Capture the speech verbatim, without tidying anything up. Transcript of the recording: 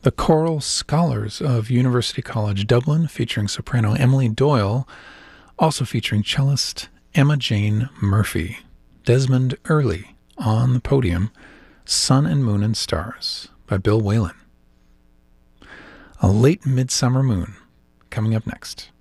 The Choral Scholars of University College Dublin, featuring soprano Emily Doyle, also featuring cellist Emma Jane Murphy. Desmond Early on the podium, Sun and Moon and Stars by Bill Whalen. A Late Midsummer Moon coming up next.